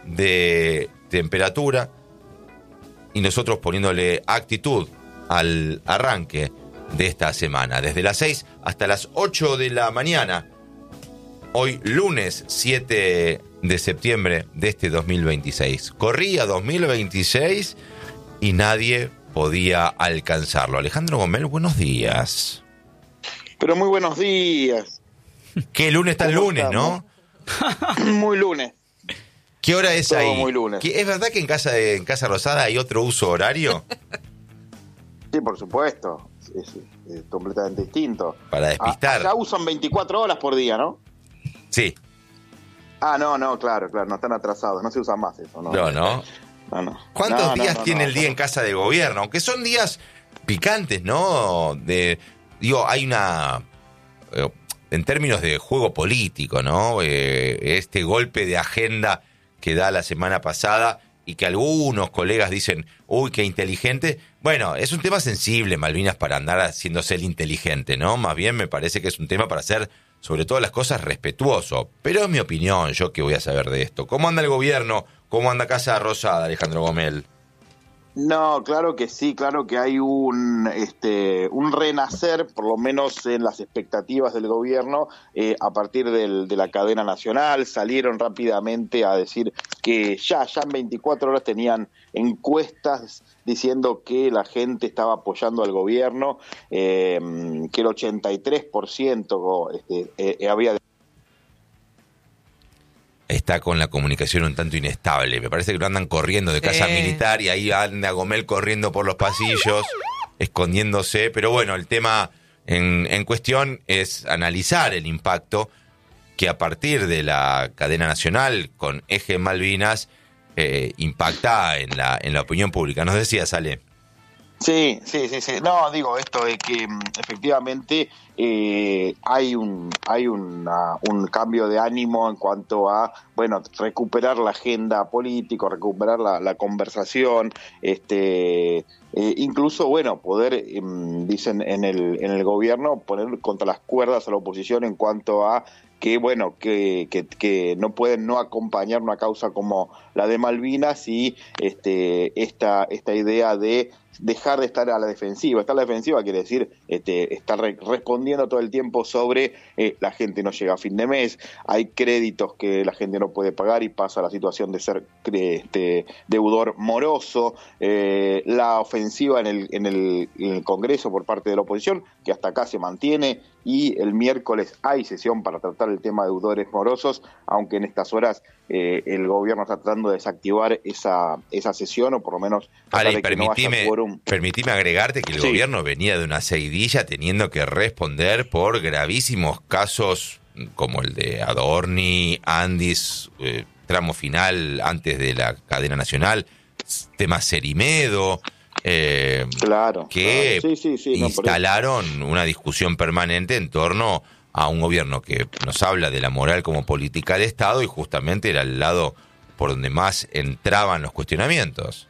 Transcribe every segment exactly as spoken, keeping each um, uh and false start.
de temperatura y nosotros poniéndole actitud al arranque de esta semana. Desde las seis hasta las ocho de la mañana, hoy lunes siete de septiembre de este dos mil veintiséis. Corría dos mil veintiséis y nadie podía alcanzarlo. Alejandro Gomel, buenos días. Pero muy buenos días. ¿Qué lunes está el lunes, estamos? ¿No? Muy lunes. ¿Qué hora es Todo ahí? Muy lunes. ¿Es verdad que en Casa de, en Casa Rosada hay otro uso horario? Sí, por supuesto. Es, es, es completamente distinto. Para despistar. Ya usan veinticuatro horas por día, ¿no? Sí. Ah, no, no, claro, claro, no están atrasados, no se usa más eso, ¿no? No, no. no, no. ¿Cuántos no, días no, no, tiene no, el día no. en casa de gobierno? Aunque son días picantes, ¿no? De, digo, hay una... Eh, en términos de juego político, ¿no? Eh, este golpe de agenda que da la semana pasada y que algunos colegas dicen, uy, qué inteligente. Bueno, es un tema sensible, Malvinas, para andar haciéndose el inteligente, ¿no? Más bien me parece que es un tema para ser, sobre todas las cosas, respetuoso. Pero es mi opinión, yo qué voy a saber de esto. ¿Cómo anda el gobierno? ¿Cómo anda Casa Rosada, Alejandro Gomel? No, claro que sí, claro que hay un este un renacer, por lo menos en las expectativas del gobierno, eh, a partir del, de la cadena nacional. Salieron rápidamente a decir que ya, ya en veinticuatro horas tenían encuestas diciendo que la gente estaba apoyando al gobierno, eh, que el ochenta y tres por ciento este, eh, había... Está con la comunicación un tanto inestable. Me parece que lo andan corriendo de casa Eh. militar y ahí anda Gomel corriendo por los pasillos, escondiéndose. Pero bueno, el tema en, en cuestión es analizar el impacto que a partir de la cadena nacional con Eje Malvinas eh, impacta en la, en la opinión pública. Nos decías, Ale. Sí, sí, sí, sí. No, digo esto de que efectivamente eh, hay un hay una, un cambio de ánimo en cuanto a, bueno, recuperar la agenda política, recuperar la, la conversación, este eh, incluso, bueno, poder, eh, dicen en el en el gobierno, poner contra las cuerdas a la oposición en cuanto a que, bueno, que, que, que no pueden no acompañar una causa como la de Malvinas y este esta esta idea de dejar de estar a la defensiva. Estar a la defensiva quiere decir este, estar re- respondiendo todo el tiempo sobre eh, la gente no llega a fin de mes, hay créditos que la gente no puede pagar y pasa a la situación de ser este, deudor moroso, eh, la ofensiva en el, en, el, en el Congreso por parte de la oposición, que hasta acá se mantiene, y el miércoles hay sesión para tratar el tema de deudores morosos, aunque en estas horas eh, el gobierno está tratando de desactivar esa, esa sesión, o por lo menos tratar Ale, de que no haya permitime, quórum. permitime agregarte que el Sí. gobierno venía de una seguidilla teniendo que responder por gravísimos casos como el de Adorni, Andis, eh, tramo final antes de la cadena nacional, tema Cerimedo, eh, Claro, que claro. Sí, sí, sí, no, por instalaron una discusión permanente en torno a un gobierno que nos habla de la moral como política de Estado y justamente era el lado por donde más entraban los cuestionamientos.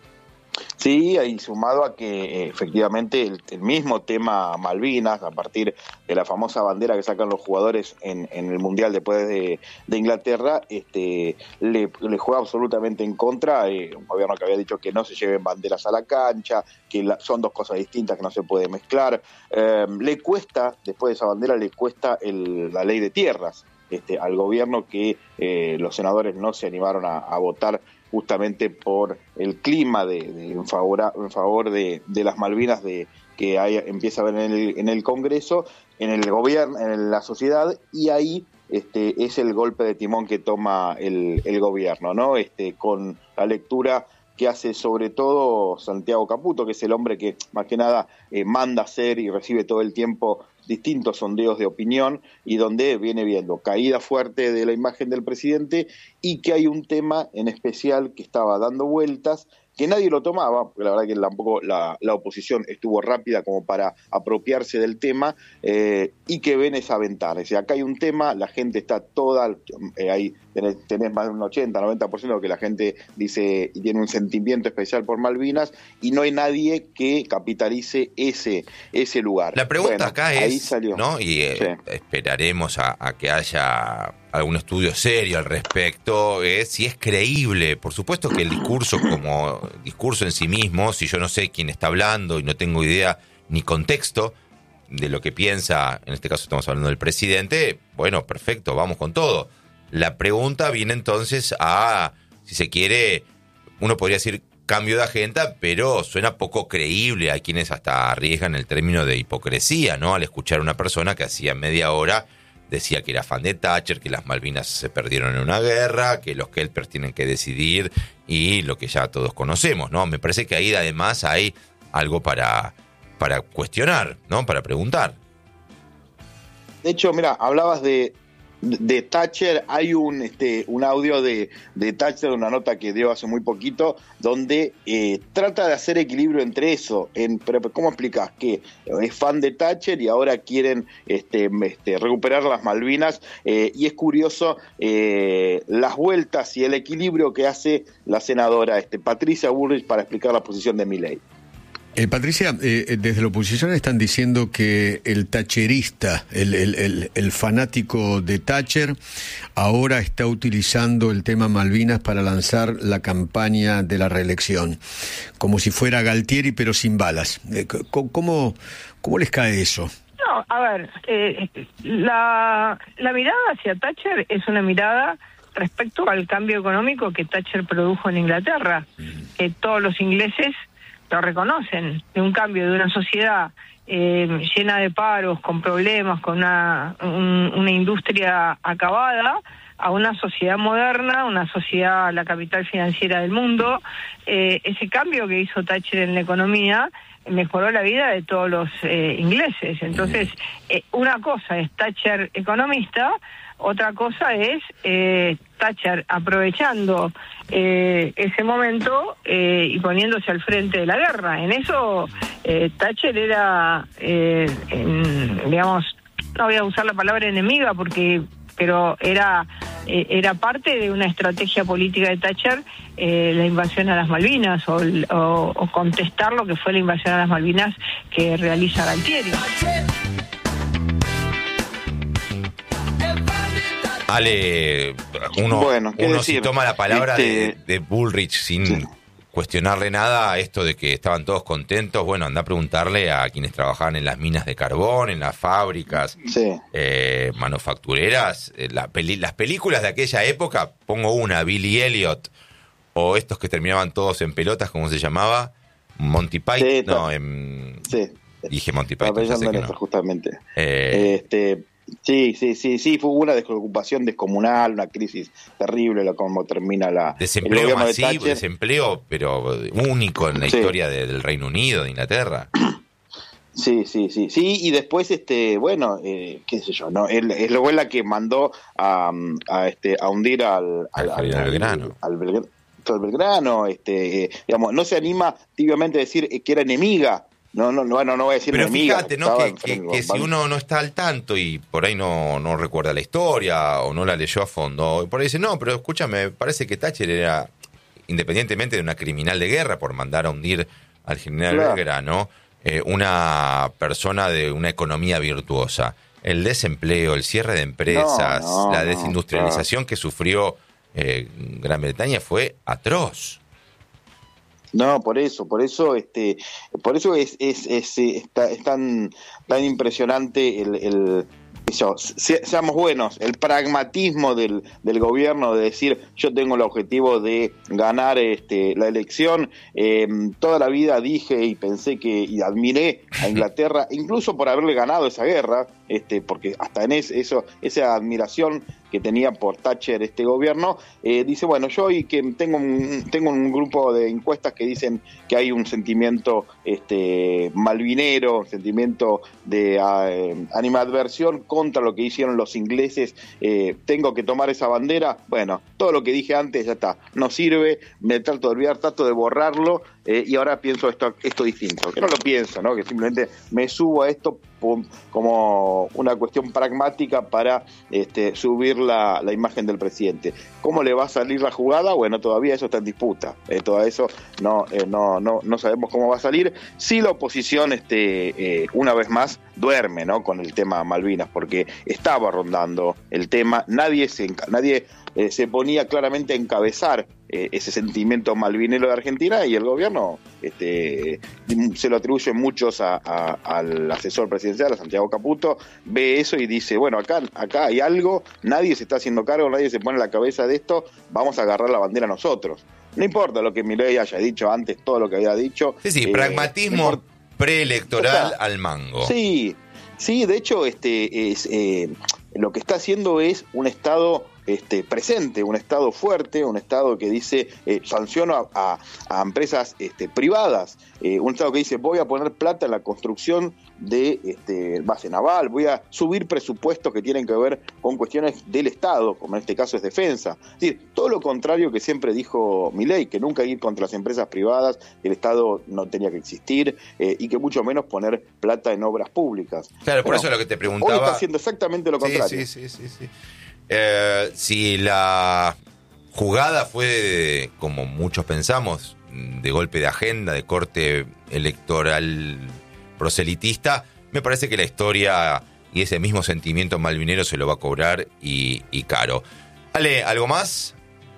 Sí, y sumado a que eh, efectivamente el, el mismo tema Malvinas, a partir de la famosa bandera que sacan los jugadores en, en el Mundial después de, de Inglaterra, este, le, le juega absolutamente en contra, eh, un gobierno que había dicho que no se lleven banderas a la cancha, que la, son dos cosas distintas que no se puede mezclar. Eh, le cuesta, después de esa bandera, le cuesta el, la ley de tierras este, al gobierno, que eh, los senadores no se animaron a, a votar justamente por el clima de, de en favor, en favor de, de las Malvinas de que hay, empieza a haber en el, en el Congreso, en el gobierno, en la sociedad, y ahí este, es el golpe de timón que toma el, el gobierno, ¿no? Este, con la lectura que hace sobre todo Santiago Caputo, que es el hombre que más que nada eh, manda hacer y recibe todo el tiempo distintos sondeos de opinión, y donde viene viendo caída fuerte de la imagen del presidente, y que hay un tema en especial que estaba dando vueltas, que nadie lo tomaba, porque la verdad que tampoco la, la oposición estuvo rápida como para apropiarse del tema, eh, y que ven esa ventana. Es decir, acá hay un tema, la gente está toda, eh, ahí tenés, tenés más de un ochenta, noventa por ciento que la gente dice y tiene un sentimiento especial por Malvinas, y no hay nadie que capitalice ese, ese lugar. La pregunta bueno, acá ahí es, salió. ¿no? Y eh, Sí. esperaremos a, a que haya algún estudio serio al respecto, es si es creíble. Por supuesto que el discurso como discurso en sí mismo, si yo no sé quién está hablando y no tengo idea ni contexto de lo que piensa, en este caso estamos hablando del presidente, bueno, perfecto, vamos con todo. La pregunta viene entonces a, si se quiere, uno podría decir cambio de agenda, pero suena poco creíble. Hay quienes hasta arriesgan el término de hipocresía, ¿no? Al escuchar a una persona que hacía media hora decía que era fan de Thatcher, que las Malvinas se perdieron en una guerra, que los Kelpers tienen que decidir y lo que ya todos conocemos, ¿no? Me parece que ahí además hay algo para, para cuestionar, ¿no? Para preguntar. De hecho, mira, hablabas de, de Thatcher, hay un este un audio de, de Thatcher, una nota que dio hace muy poquito, donde eh, trata de hacer equilibrio entre eso. En, pero ¿cómo explicás? Que es fan de Thatcher y ahora quieren este, este, recuperar las Malvinas, eh, y es curioso eh, las vueltas y el equilibrio que hace la senadora este, Patricia Bullrich para explicar la posición de Milei. Eh, Patricia, eh, desde la oposición están diciendo que el thatcherista, el, el, el, el fanático de Thatcher, ahora está utilizando el tema Malvinas para lanzar la campaña de la reelección, como si fuera Galtieri pero sin balas. Eh, ¿cómo, ¿Cómo les cae eso? No, a ver, eh, la, la mirada hacia Thatcher es una mirada respecto al cambio económico que Thatcher produjo en Inglaterra, mm. que todos los ingleses lo reconocen, de un cambio de una sociedad eh, llena de paros, con problemas, con una, un, una industria acabada, a una sociedad moderna, una sociedad, la capital financiera del mundo. Eh, ese cambio que hizo Thatcher en la economía mejoró la vida de todos los eh, ingleses. Entonces, eh, una cosa es Thatcher economista, otra cosa es eh, Thatcher aprovechando eh, ese momento eh, y poniéndose al frente de la guerra. En eso eh, Thatcher era, eh, en, digamos, no voy a usar la palabra enemiga porque, pero era eh, era parte de una estrategia política de Thatcher eh, la invasión a las Malvinas o, o, o contestar lo que fue la invasión a las Malvinas que realiza Galtieri. Ale, uno, bueno, uno decir? si toma la palabra este... de, de Bullrich sin sí. cuestionarle nada, esto de que estaban todos contentos, bueno, anda a preguntarle a quienes trabajaban en las minas de carbón, en las fábricas sí. eh, manufactureras, eh, la peli, las películas de aquella época, pongo una, Billy Elliot, o estos que terminaban todos en pelotas, ¿cómo se llamaba? Monty Python, sí, no, en... sí. dije Monty Python, ya sé que en no. esto, justamente. Eh, este... Sí, sí, sí, sí, fue una desocupación descomunal, una crisis terrible, la cómo termina la... Desempleo masivo, de desempleo, pero único en la sí. historia de, del Reino Unido, de Inglaterra. Sí, sí, sí, sí, y después, este, bueno, eh, qué sé yo, ¿no? Él, él fue la que mandó a, a, este, a hundir al... al, al, al Belgrano. Al, al Belgrano, al Belgrano, este, eh, digamos, no se anima típicamente a decir que era enemiga. No, no, no, no voy a decir pero enemiga, fíjate, ¿no? Que, que, que si uno no está al tanto y por ahí no, no recuerda la historia o no la leyó a fondo, por ahí dice, no, pero escúchame, parece que Thatcher era, independientemente de una criminal de guerra por mandar a hundir al general claro. Belgrano, eh, una persona de una economía virtuosa. El desempleo, el cierre de empresas, no, no, la desindustrialización no, claro. que sufrió eh, Gran Bretaña fue atroz. No, por eso, por eso, este, por eso es, es, es, es, es tan, tan impresionante el, el eso, se, seamos buenos, el pragmatismo del, del gobierno de decir yo tengo el objetivo de ganar este, la elección. Eh, toda la vida dije y pensé que y admiré a Inglaterra, incluso por haberle ganado esa guerra, este, porque hasta en es, eso, esa admiración que tenía por Thatcher este gobierno, eh, dice, bueno, yo y que tengo un, tengo un grupo de encuestas que dicen que hay un sentimiento este malvinero, un sentimiento de eh, animadversión contra lo que hicieron los ingleses, eh, tengo que tomar esa bandera. Bueno, todo lo que dije antes ya está, no sirve, me trato de olvidar, trato de borrarlo, eh, y ahora pienso esto, esto distinto, que no lo pienso, ¿no? Que simplemente me subo a esto como una cuestión pragmática para este, subir la, la imagen del presidente. ¿Cómo le va a salir la jugada? Bueno, todavía eso está en disputa. Eh, todo eso no, eh, no, no, no sabemos cómo va a salir. Sí, la oposición, este, eh, una vez más, duerme, ¿no?, con el tema Malvinas, porque estaba rondando el tema. Nadie se, nadie eh, se ponía claramente a encabezar eh, ese sentimiento malvinero de Argentina, y el gobierno este, se lo atribuyen muchos a, a, al asesor presidencial, a Santiago Caputo, ve eso y dice, bueno, acá, acá hay algo, nadie se está haciendo cargo, nadie se pone en la cabeza de esto, vamos a agarrar la bandera nosotros. No importa lo que Milei haya dicho antes, todo lo que había dicho. Sí, sí, eh, pragmatismo no preelectoral o sea, al mango. Sí, sí, de hecho, este es eh, lo que está haciendo es un Estado este, presente, un Estado fuerte, un Estado que dice eh, sanciono a, a, a empresas este, privadas, eh, un Estado que dice voy a poner plata en la construcción de este, base naval, voy a subir presupuestos que tienen que ver con cuestiones del Estado, como en este caso es defensa. Es decir, todo lo contrario que siempre dijo Milei, que nunca ir contra las empresas privadas, el Estado no tenía que existir, eh, y que mucho menos poner plata en obras públicas. Claro, por bueno, eso es lo que te preguntaba. Hoy está haciendo exactamente lo contrario. Sí, sí, sí, sí, sí. Eh, si la jugada fue, de, como muchos pensamos, de golpe de agenda, de corte electoral proselitista, me parece que la historia y ese mismo sentimiento malvinero se lo va a cobrar y, y caro. Ale, ¿algo más?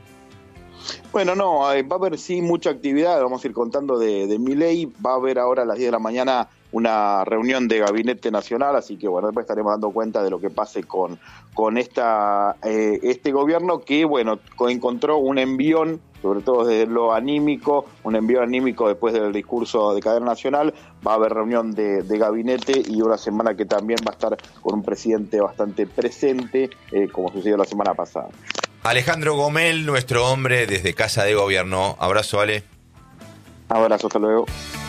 Bueno, no, eh, va a haber sí mucha actividad, vamos a ir contando de, de Milei, va a haber ahora a las diez de la mañana una reunión de gabinete nacional, así que bueno, después estaremos dando cuenta de lo que pase con, con esta eh, este gobierno que, bueno, encontró un envión, sobre todo desde lo anímico, un envío anímico después del discurso de cadena nacional. Va a haber reunión de, de gabinete y una semana que también va a estar con un presidente bastante presente, eh, como sucedió la semana pasada. Alejandro Gomel, nuestro hombre desde Casa de Gobierno. Abrazo, Ale. Abrazo, hasta luego.